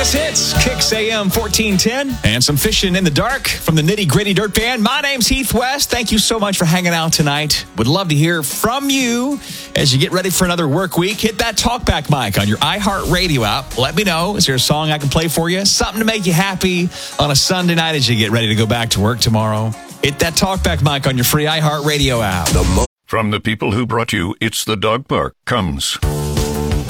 greatest hits, Kicks AM 1410, and some fishing in the dark from the Nitty Gritty Dirt Band. My name's Heath West. Thank you so much for hanging out tonight. Would love to hear from you as you get ready for another work week. Hit that talkback mic on your iHeartRadio app. Let me know. Is there a song I can play for you? Something to make you happy on a Sunday night as you get ready to go back to work tomorrow. Hit that talkback mic on your free iHeartRadio app. From the people who brought you It's the Dog Park comes